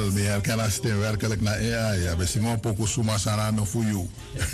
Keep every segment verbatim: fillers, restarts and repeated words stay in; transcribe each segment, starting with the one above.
Wel, me herkennen stem werkelijk naar ja, ja, we zien een poco suma sana no voor you.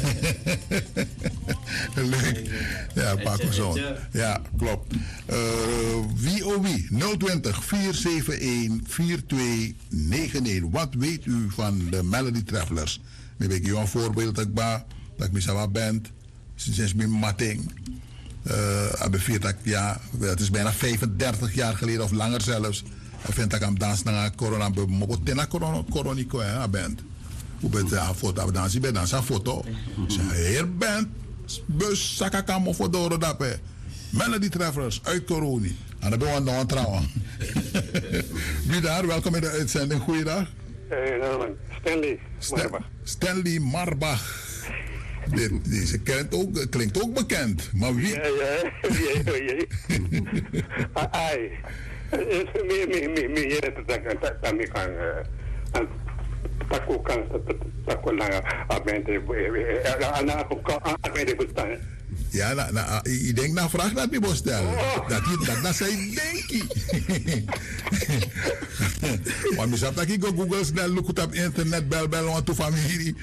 Leuk. Ja, Paco Zoon. Ja, klopt. Uh, wie oh wie? nul twintig, vier zeven een, vier twee negen een. Wat weet u van de Melody Travelers? Ik heb je een voorbeeld dat ik ba, dat ik mezelf ben. Sinds mijn matting. Uh, ja, het is bijna vijfendertig jaar geleden of langer zelfs. Ik vind dat ik aan dans naar corona bijvoorbeeld tena corona coronico hè bent. Hoe ben je aan foto? We dansen bij dansen foto. Ze heer bent bus sakakamo voor door dat hè. Melody Travelers uit corona. En dan ben we nog aan trouwen. Wie daar? Welkom in de uitzending. Goeiedag. Uh, Stanley Marbach. Stanley Marbach. Dit, deze kent ook, klinkt ook bekend, maar wie? Ja, ja, ja, ja. Ai, me, me, me, me, je dat dat dat me kan, tako kan, tako na abende, ana abende bestaan. Ja, na, na, ik denk na vraag dat niet stellen. Oh. Dat je dat dat zei denk ik. Maar misschien dat ik go Google snel look op internet bel bel want to familie.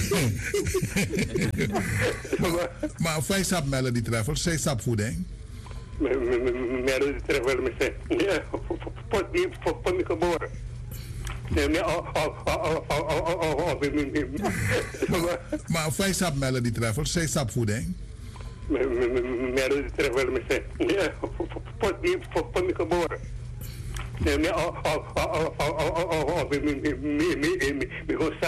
Maar vijf sap Melody Travelers, zes sap voeding. Melody Travelers me zei. Ja, pot die pot me geboren. Nee, nee, oh, oh, oh, oh, oh, oh, maar vijf sap Melody Travelers, zes sap voeding. Melody Travelers me zei. Ja, pot die pot me geboren. Nee, nee, oh, oh, oh, oh, oh, oh, oh, oh, me, me, me, me, me, me, me,